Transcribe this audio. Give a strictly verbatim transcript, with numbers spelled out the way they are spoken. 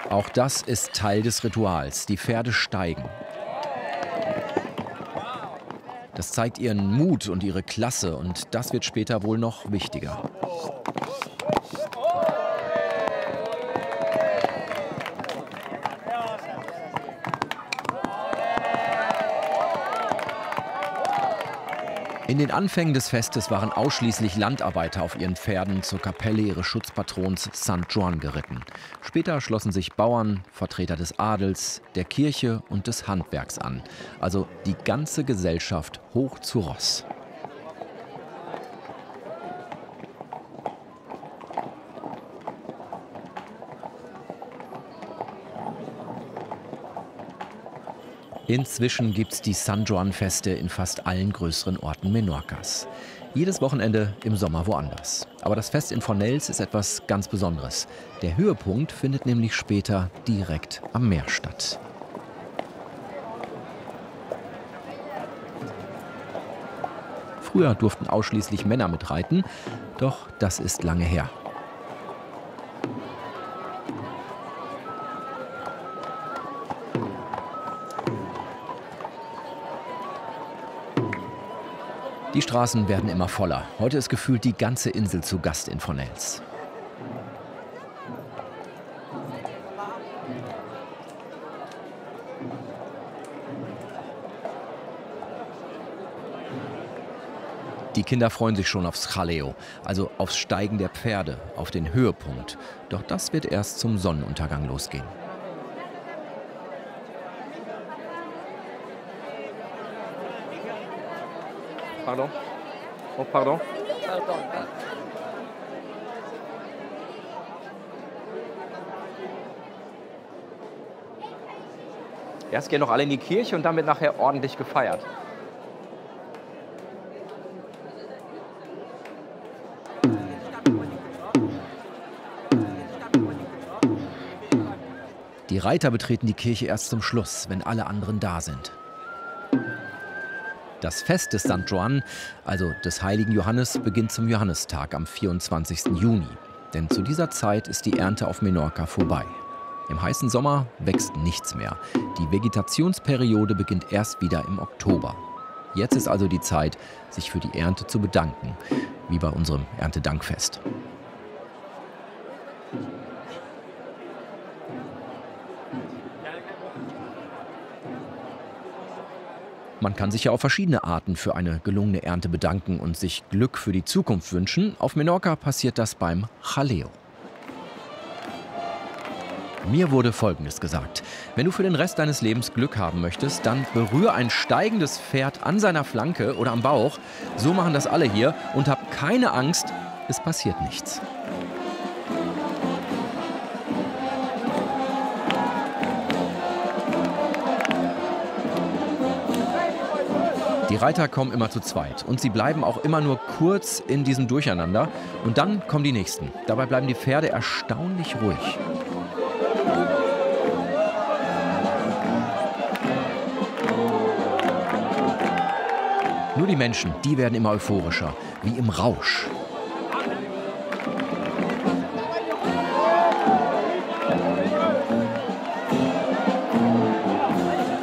Auch das ist Teil des Rituals. Die Pferde steigen. Das zeigt ihren Mut und ihre Klasse, und das wird später wohl noch wichtiger. In den Anfängen des Festes waren ausschließlich Landarbeiter auf ihren Pferden zur Kapelle ihres Schutzpatrons Sankt Juan geritten. Später schlossen sich Bauern, Vertreter des Adels, der Kirche und des Handwerks an. Also die ganze Gesellschaft hoch zu Ross. Inzwischen gibt es die San Juan-Feste in fast allen größeren Orten Menorcas. Jedes Wochenende im Sommer woanders. Aber das Fest in Fornells ist etwas ganz Besonderes. Der Höhepunkt findet nämlich später direkt am Meer statt. Früher durften ausschließlich Männer mitreiten, doch das ist lange her. Die Straßen werden immer voller. Heute ist gefühlt die ganze Insel zu Gast in Fornells. Die Kinder freuen sich schon aufs Jaleo, also aufs Steigen der Pferde, auf den Höhepunkt. Doch das wird erst zum Sonnenuntergang losgehen. Pardon? Oh, pardon? Pardon. Erst gehen noch alle in die Kirche und dann wird nachher ordentlich gefeiert. Die Reiter betreten die Kirche erst zum Schluss, wenn alle anderen da sind. Das Fest des Sankt Juan, also des heiligen Johannes, beginnt zum Johannistag am vierundzwanzigsten Juni. Denn zu dieser Zeit ist die Ernte auf Menorca vorbei. Im heißen Sommer wächst nichts mehr. Die Vegetationsperiode beginnt erst wieder im Oktober. Jetzt ist also die Zeit, sich für die Ernte zu bedanken, wie bei unserem Erntedankfest. Man kann sich ja auf verschiedene Arten für eine gelungene Ernte bedanken und sich Glück für die Zukunft wünschen. Auf Menorca passiert das beim Jaleo. Mir wurde Folgendes gesagt: Wenn du für den Rest deines Lebens Glück haben möchtest, dann berühre ein steigendes Pferd an seiner Flanke oder am Bauch. So machen das alle hier, und hab keine Angst, es passiert nichts. Die Reiter kommen immer zu zweit und sie bleiben auch immer nur kurz in diesem Durcheinander. Und dann kommen die Nächsten. Dabei bleiben die Pferde erstaunlich ruhig. Nur die Menschen, die werden immer euphorischer, wie im Rausch.